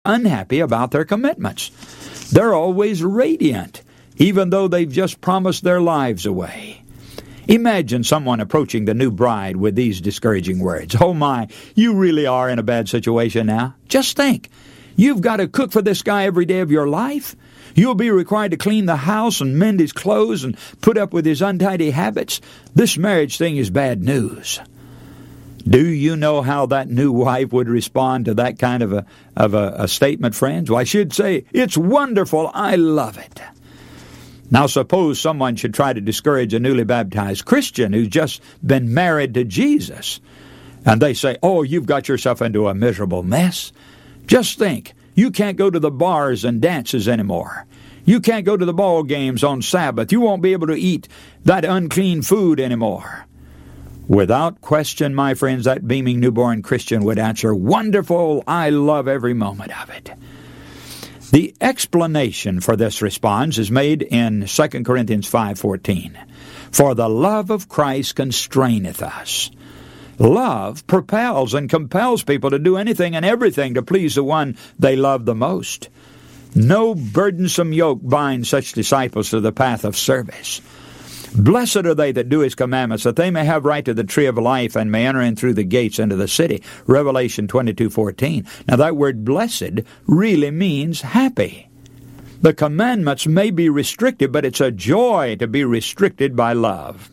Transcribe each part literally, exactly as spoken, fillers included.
unhappy about their commitments. They're always radiant, even though they've just promised their lives away. Imagine someone approaching the new bride with these discouraging words. Oh my, you really are in a bad situation now. Just think, you've got to cook for this guy every day of your life. You'll be required to clean the house and mend his clothes and put up with his untidy habits. This marriage thing is bad news. Do you know how that new wife would respond to that kind of a of a, a statement, friends? Well, I should say, it's wonderful. I love it. Now, suppose someone should try to discourage a newly baptized Christian who's just been married to Jesus, and they say, oh, you've got yourself into a miserable mess. Just think, you can't go to the bars and dances anymore. You can't go to the ball games on Sabbath. You won't be able to eat that unclean food anymore. Without question, my friends, that beaming newborn Christian would answer, wonderful, I love every moment of it. The explanation for this response is made in Second Corinthians five fourteen. For the love of Christ constraineth us. Love propels and compels people to do anything and everything to please the one they love the most. No burdensome yoke binds such disciples to the path of service. Blessed are they that do his commandments, that they may have right to the tree of life and may enter in through the gates into the city. Revelation twenty-two fourteen. Now that word blessed really means happy. The commandments may be restricted, but it's a joy to be restricted by love.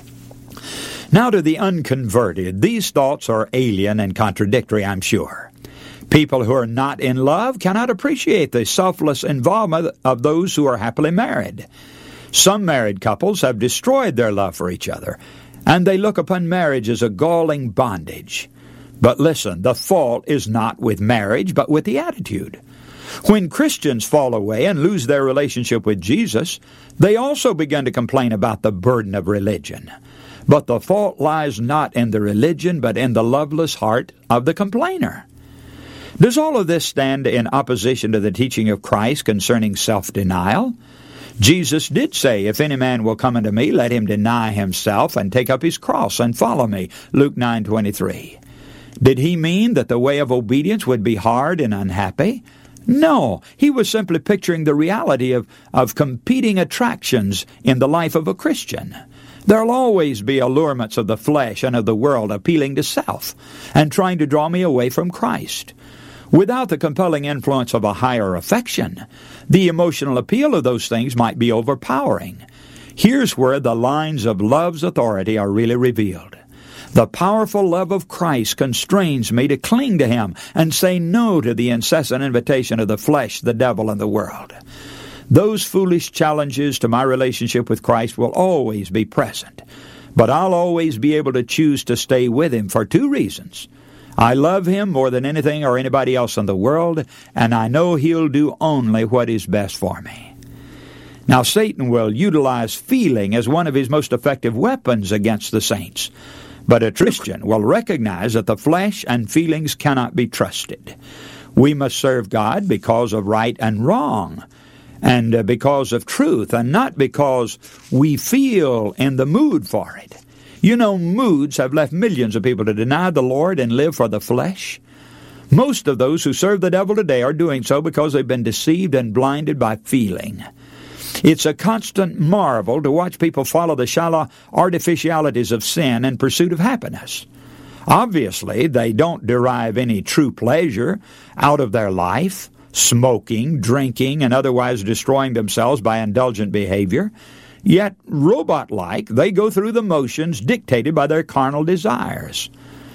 Now to the unconverted, these thoughts are alien and contradictory, I'm sure. People who are not in love cannot appreciate the selfless involvement of those who are happily married. Some married couples have destroyed their love for each other, and they look upon marriage as a galling bondage. But listen, the fault is not with marriage, but with the attitude. When Christians fall away and lose their relationship with Jesus, they also begin to complain about the burden of religion. But the fault lies not in the religion, but in the loveless heart of the complainer. Does all of this stand in opposition to the teaching of Christ concerning self-denial? Jesus did say, if any man will come unto me, let him deny himself and take up his cross and follow me. Luke nine twenty-three. Did he mean that the way of obedience would be hard and unhappy? No, he was simply picturing the reality of, of competing attractions in the life of a Christian. There'll always be allurements of the flesh and of the world appealing to self and trying to draw me away from Christ. Without the compelling influence of a higher affection, the emotional appeal of those things might be overpowering. Here's where the lines of love's authority are really revealed. The powerful love of Christ constrains me to cling to him and say no to the incessant invitation of the flesh, the devil, and the world. Those foolish challenges to my relationship with Christ will always be present, but I'll always be able to choose to stay with him for two reasons. I love him more than anything or anybody else in the world, and I know he'll do only what is best for me. Now, Satan will utilize feeling as one of his most effective weapons against the saints, but a Christian will recognize that the flesh and feelings cannot be trusted. We must serve God because of right and wrong, and because of truth, and not because we feel in the mood for it. You know, moods have left millions of people to deny the Lord and live for the flesh. Most of those who serve the devil today are doing so because they've been deceived and blinded by feeling. It's a constant marvel to watch people follow the shallow artificialities of sin in pursuit of happiness. Obviously, they don't derive any true pleasure out of their life, smoking, drinking, and otherwise destroying themselves by indulgent behavior. Yet, robot-like, they go through the motions dictated by their carnal desires.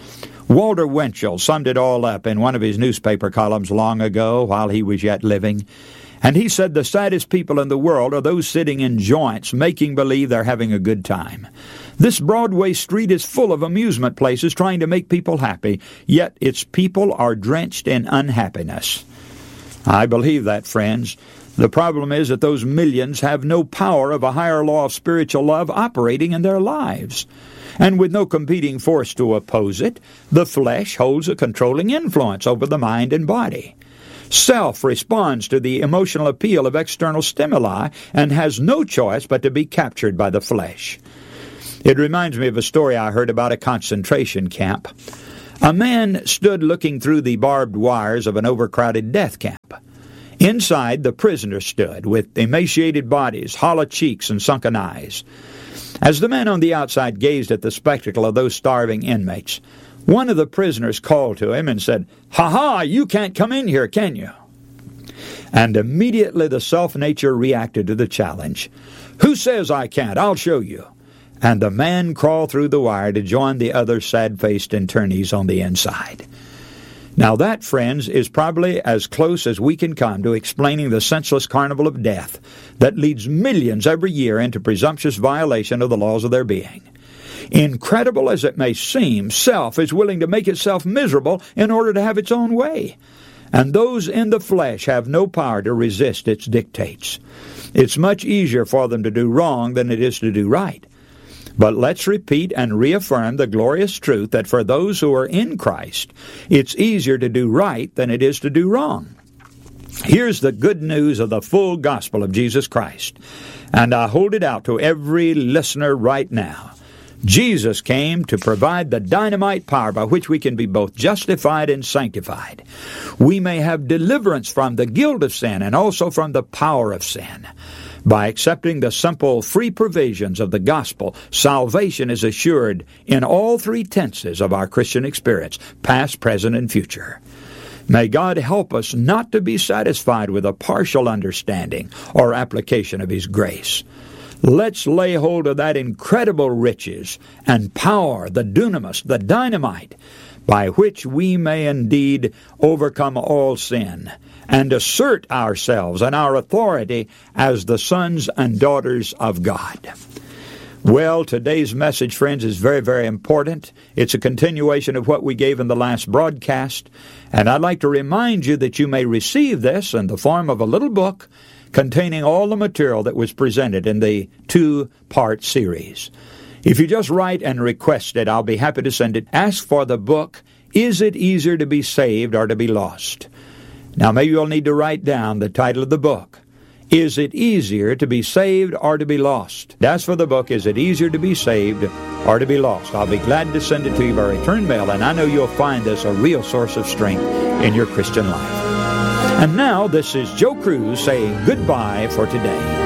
Walter Winchell summed it all up in one of his newspaper columns long ago while he was yet living. And he said the saddest people in the world are those sitting in joints making believe they're having a good time. This Broadway street is full of amusement places trying to make people happy, yet its people are drenched in unhappiness. I believe that, friends. The problem is that those millions have no power of a higher law of spiritual love operating in their lives. And with no competing force to oppose it, the flesh holds a controlling influence over the mind and body. Self responds to the emotional appeal of external stimuli and has no choice but to be captured by the flesh. It reminds me of a story I heard about a concentration camp. A man stood looking through the barbed wires of an overcrowded death camp. Inside, the prisoners stood, with emaciated bodies, hollow cheeks, and sunken eyes. As the man on the outside gazed at the spectacle of those starving inmates, one of the prisoners called to him and said, "Ha ha, you can't come in here, can you?" And immediately the self-nature reacted to the challenge. "Who says I can't? I'll show you." And the man crawled through the wire to join the other sad-faced internees on the inside. Now that, friends, is probably as close as we can come to explaining the senseless carnival of death that leads millions every year into presumptuous violation of the laws of their being. Incredible as it may seem, self is willing to make itself miserable in order to have its own way. And those in the flesh have no power to resist its dictates. It's much easier for them to do wrong than it is to do right. But let's repeat and reaffirm the glorious truth that for those who are in Christ, it's easier to do right than it is to do wrong. Here's the good news of the full gospel of Jesus Christ, and I hold it out to every listener right now. Jesus came to provide the dynamite power by which we can be both justified and sanctified. We may have deliverance from the guilt of sin and also from the power of sin. By accepting the simple, free provisions of the gospel, salvation is assured in all three tenses of our Christian experience, past, present, and future. May God help us not to be satisfied with a partial understanding or application of His grace. Let's lay hold of that incredible riches and power, the dunamis, the dynamite, by which we may indeed overcome all sin and assert ourselves and our authority as the sons and daughters of God. Well, today's message, friends, is very, very important. It's a continuation of what we gave in the last broadcast, and I'd like to remind you that you may receive this in the form of a little book containing all the material that was presented in the two-part series. If you just write and request it, I'll be happy to send it. Ask for the book, Is It Easier to Be Saved or to Be Lost? Now, maybe you'll need to write down the title of the book. Is it easier to be saved or to be lost? Ask for the book, Is It Easier to Be Saved or to Be Lost? I'll be glad to send it to you by return mail, and I know you'll find this a real source of strength in your Christian life. And now, this is Joe Cruz saying goodbye for today.